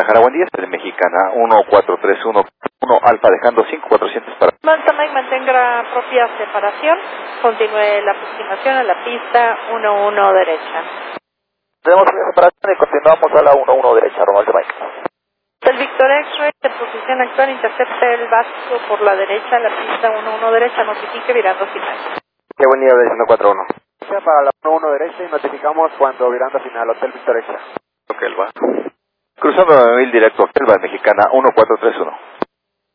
Guadalajara, buen día, de Mexicana, 1431, 1 Alfa, dejando 5400 para... Mantama y mantenga propia separación, continúe la aproximación a la pista 11 derecha. Tenemos una separación y continuamos a la 11 derecha, Ronald Mike. El Victor X-Ray de posición actual intercepta el básico por la derecha, la pista 11 derecha, notifique virando final. Qué buen día, de 141. Para la 11 derecha y notificamos cuando virando final, Hotel Victor X. Ok, va. Cruzando 9000 directo, Hotel Mexicana, 1431.